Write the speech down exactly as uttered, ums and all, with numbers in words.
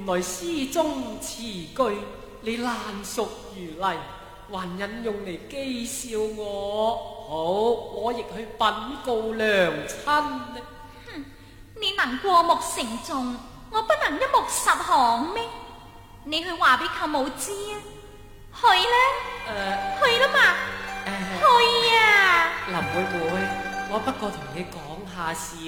來詩中詞句你爛熟如泥，還引用嚟譏笑我。好，我亦去稟告娘親呢。 哼，你能過目成誦，我不能一目十行咩？你去話俾舅母知啊！去啦，誒、呃，去啦嘛，誒、呃，去啊！ 林妹妹，我不過同你講下笑